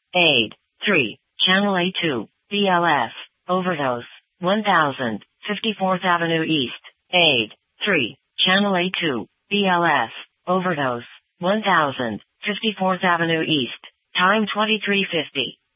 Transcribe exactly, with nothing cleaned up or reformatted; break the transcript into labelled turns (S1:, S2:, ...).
S1: Aid. three. Channel A two, B L S, overdose, one thousand, fifty-fourth Avenue East. Aid. three. Channel A two, B L S, overdose, one thousand, fifty-fourth Avenue East. Time twenty-three fifty.